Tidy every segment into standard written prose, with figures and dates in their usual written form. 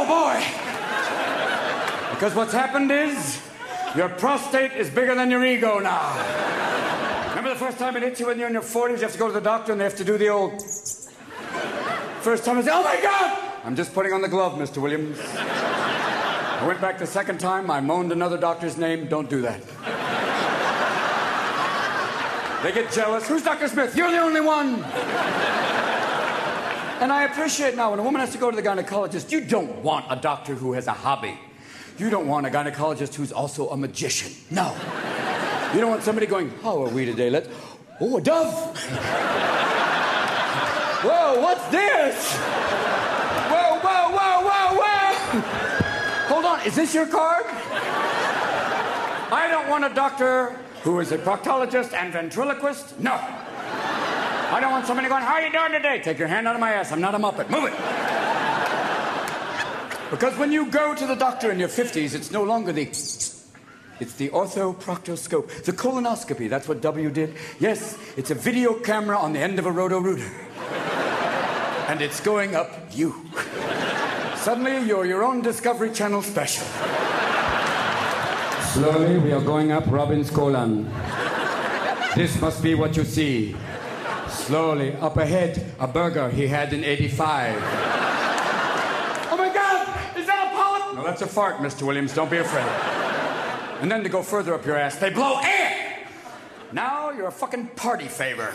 boy. Because what's happened is your prostate is bigger than your ego now. Remember the first time it hit you when you're in your 40s? You have to go to the doctor and they have to do the old... First time I say, oh my God! I'm just putting on the glove, Mr. Williams. I went back the second time. I moaned another doctor's name. Don't do that. They get jealous. Who's Dr. Smith? You're the only one. And I appreciate now when a woman has to go to the gynecologist, you don't want a doctor who has a hobby. You don't want a gynecologist who's also a magician. No. You don't want somebody going, how are we today? Oh, a dove. Whoa, what's this? Whoa, whoa, whoa, whoa, whoa. Hold on, is this your card? I don't want a doctor who is a proctologist and ventriloquist. No. I don't want somebody going, how are you doing today? Take your hand out of my ass. I'm not a Muppet. Move it. Because when you go to the doctor in your 50s, it's no longer it's the orthoproctoscope. The colonoscopy, that's what W did. Yes, it's a video camera on the end of a roto-rooter. And it's going up you. Suddenly, you're your own Discovery Channel special. Slowly, we are going up Robin's colon. This must be what you see. Slowly, up ahead, a burger he had in 85. Oh my God, is that a polyp? No, that's a fart, Mr. Williams, don't be afraid. And then to go further up your ass, they blow air! Now you're a fucking party favor.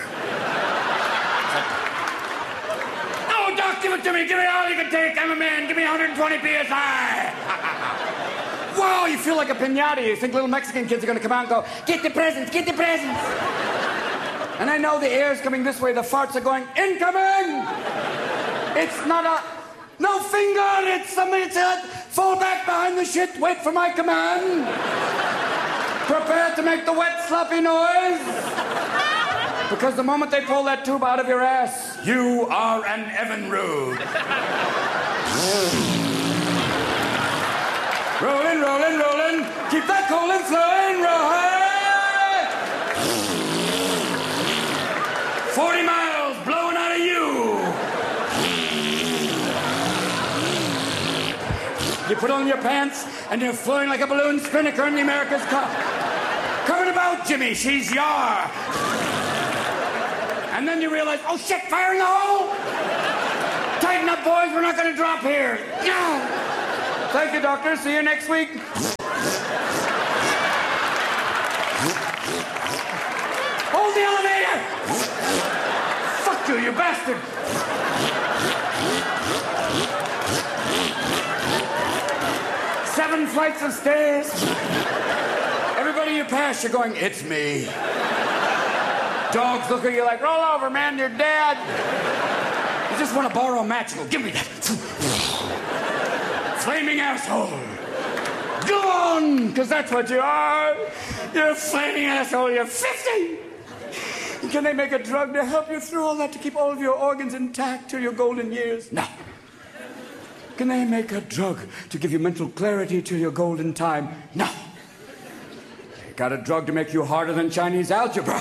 Oh, Doc, give it to me, give me all you can take, I'm a man, give me 120 PSI. Wow, you feel like a piñata. You think little Mexican kids are going to come out and go, get the presents, get the presents. And I know the air's coming this way. The farts are going, incoming! It's not a... No finger! It's somebody said, fall back behind the shit, wait for my command. Prepare to make the wet, sloppy noise. Because the moment they pull that tube out of your ass, you are an Evinrude. Rolling, rolling, rolling. Keep that colon flowing, roll. 40 miles blowing out of you. You put on your pants and you're floating like a balloon spinnaker in the America's Cup. Covered about, Jimmy, she's yar. And then you realize, oh shit, fire in the hole. Tighten up, boys, we're not gonna drop here. No. Thank you, doctor. See you next week. Hold the elevator! Fuck you, you bastard! 7 flights of stairs. Everybody you pass, you're going, it's me. Dogs look at you like, roll over, man, you're dead. You just want to borrow a match. Go, give me that. Flaming asshole. Go on, because that's what you are. You're a flaming asshole. You're 50. And can they make a drug to help you through all that, to keep all of your organs intact till your golden years? No. Can they make a drug to give you mental clarity till your golden time? No. They got a drug to make you harder than Chinese algebra.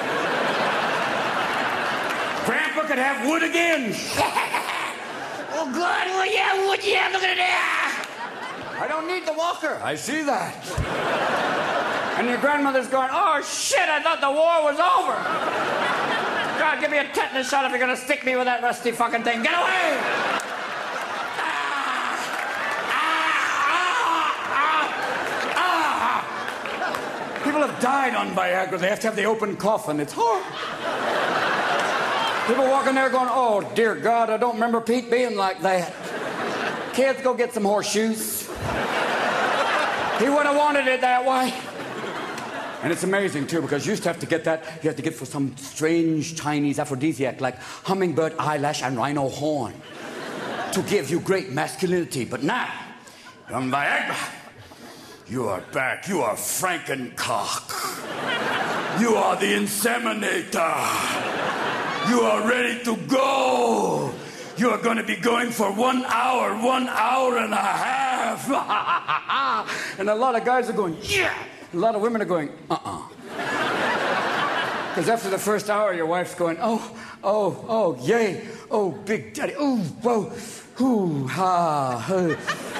Grandpa could have wood again. Oh, God, well, yeah, wood, yeah, look at that. I don't need the walker. I see that. And your grandmother's going, oh, shit, I thought the war was over. God, give me a tetanus shot if you're going to stick me with that rusty fucking thing. Get away! People have died on Viagra. They have to have the open coffin. It's horrible. People walking there going, oh, dear God, I don't remember Pete being like that. Kids, go get some horseshoes. He would have wanted it that way. And it's amazing, too, because you used to have to get that. You had to get for some strange Chinese aphrodisiac like hummingbird eyelash and rhino horn to give you great masculinity. But now, on Viagra, you are back. You are Frankencock. You are the inseminator. You are ready to go. You are going to be going for 1 hour and a half. And a lot of guys are going, yeah. A lot of women are going, Because after the first hour, your wife's going, oh, yay. Oh, big daddy. Oh, whoa. Hoo, ha,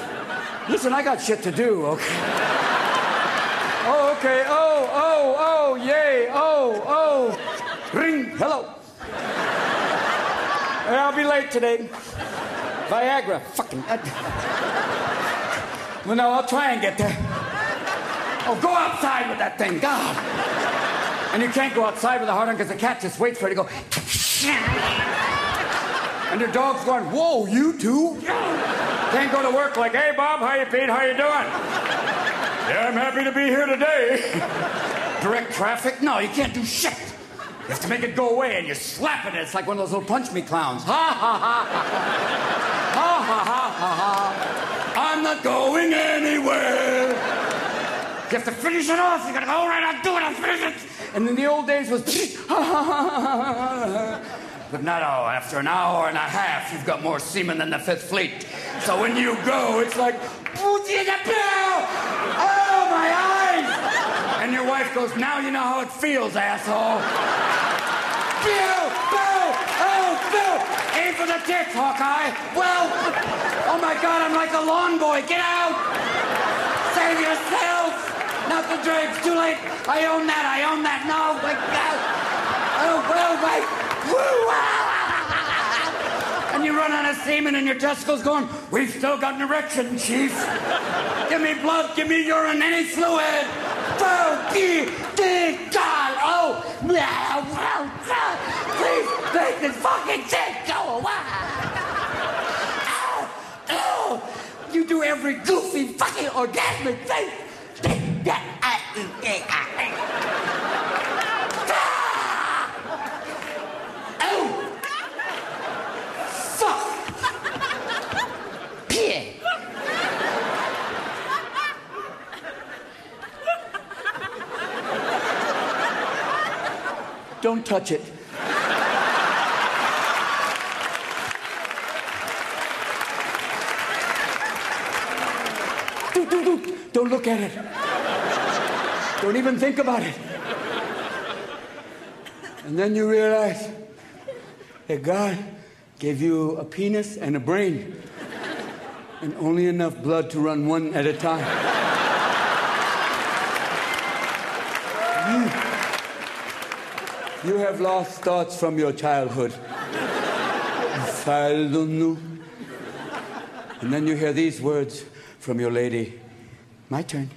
Listen, I got shit to do, okay? Oh, okay. Oh, yay. Oh. Ring. Hello. Hey, I'll be late today. Viagra. Fucking. Well, no, I'll try and get there. Oh, go outside with that thing. God. And you can't go outside with a hard on because the cat just waits for it to go. And your dog's going, whoa, you two? Can't go to work like, hey, Bob, how you, Pete? How you doing? Yeah, I'm happy to be here today. Direct traffic? No, you can't do shit. You have to make it go away, and you slap it. It's like one of those little punch me clowns. Ha, ha, ha, ha. Ha, ha, ha, ha, ha. I'm not going anywhere. You have to finish it off. You gotta go, all right, I'll do it, I'll finish it. And in the old days was, ha, ha, ha, ha. But not after an hour and a half, you've got more semen than the Fifth Fleet. So when you go, it's like, oh, my eyes! And your wife goes, now you know how it feels, asshole. Pew! Boo! Oh, boo! Aim for the tits, Hawkeye. Well, oh my God, I'm like a lawn boy. Get out! Save yourself! Not the drapes, too late. I own that. No, my God. Oh, well, my... Woo! And you run out of semen and your testicles going, we've still got an erection, Chief. Give me blood, give me urine, any fluid. God, oh, please make this fucking thing go away. Oh, you do every goofy fucking orgasmic thing. Don't touch it. Don't look at it. Don't even think about it. And then you realize that God gave you a penis and a brain, and only enough blood to run one at a time. You have lost thoughts from your childhood. And then you hear these words from your lady. My turn.